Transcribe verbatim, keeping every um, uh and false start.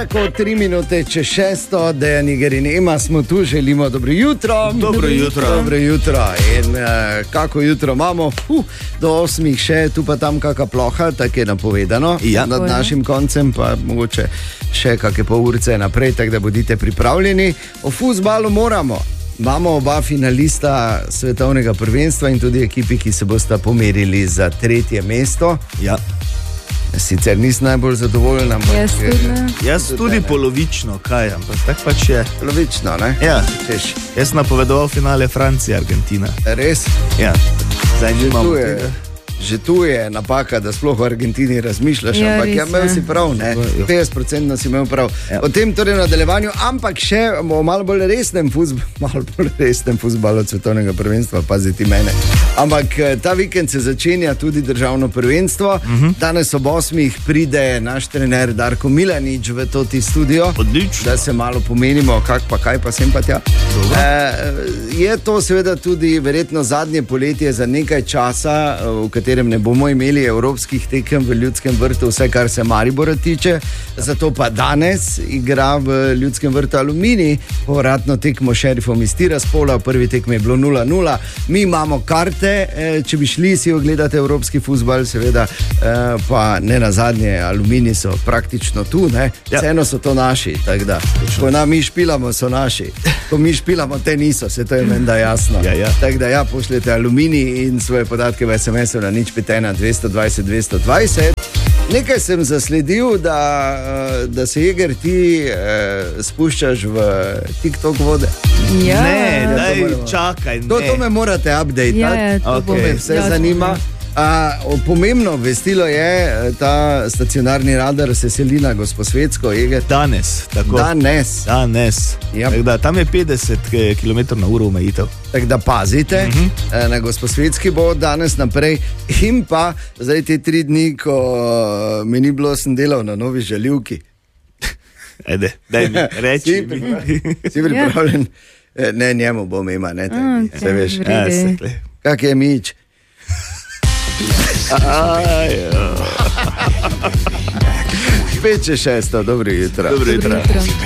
tako tri minute čez šesto, Dejan Iger in Ema smo tu, želimo dobro jutro. Dobro jutro. Dobro jutro. In uh, kako jutro imamo? Uh, do osmih še, tu pa tam kakšna ploha, tako je napovedano. Ja. Nad našim koncem pa mogoče še kakšne pol urice naprej, tako da bodite pripravljeni. O fuzbalu moramo. Imamo oba finalista svetovnega prvenstva in tudi ekipi, ki se bosta pomerili za tretje mesto. Ja. Sicer nisem najbolj zadovoljen, ampak Jaz tudi ne. Jaz tudi ne. polovično, kaj, ampak tako pač je. Polovično, ne? Ja. Češ, Jaz sem napovedoval finale Francija, Argentina. res? Ja. Zdaj Že nimamo tu je, tega. že tu je napaka, da sploh o Argentini razmišljaš, Ja, ampak res ja, imel je. si prav, ne? petdeset procentno si imel prav. Ja. O tem torej v nadaljevanju, ampak še o malo bolj resnem fuzbalu, malo bolj resnem fuzbalu od svetovnega prvenstva, paziti mene. Ampak eh, ta vikend se začenja tudi državno prvenstvo. Uh-huh. Danes ob osmih pride naš trener Darko Milanič v toti studio. Odlično. Da se malo pomenimo, kak pa kaj pa sem pa tja. E, je to seveda tudi verjetno zadnje poletje za nekaj časa, v katerem ne bomo imeli evropskih tekem v Ljudskem vrtu, vse kar se Maribora tiče. Zato pa danes igra v Ljudskem vrtu Aluminij, povratno tekmo šerifom iz Tiraspola, v prvi tekmi je bilo nula nula. Mi imamo karte, e, če bi šli si ogledati evropski fuzbal, seveda, e, pa ne nazadnje, Aluminij so praktično tu, ne? Ja. Vseeno so to naši, tako da. Ko nam mi špilamo, so naši. Ko mi špilamo, te niso, se to je menda jasno. Ja, ja. Tako da ja, pošljete Aluminij in svoje podatke v es em esu na nič pet ena dvesto dvajset dvesto dvajset. Nekaj sem zasledil, da, da se Jeger ti eh, spuščaš v TikTok vode. Ja. Ne, to daj, moramo. čakaj, ne. To, to me morate update. Ja, ja, to To bom. me vse Ja, zanima. A, o, pomembno obvestilo je, ta stacionarni radar se seli na Gosposvetsko, Jeger. Danes, tako. Danes. Danes. Ja. Tako da, tam je petdeset kilometrov na uro omejitev. Tako da pazite, uh -huh. na Gosposvetski bo danes naprej in pa zdaj te tri dni, ko mi ni bilo, sem delal na novi žaljivki. Ede, daj mi, reči Si, mi. si pripravljen? Ja. Ne, njemu bom ima, ne, A, tebi, se veš. v redu. Ja, se tle. Kak je mič? Ajo. Pet, šest, dobro jutro. Dobro jutro. Jutro.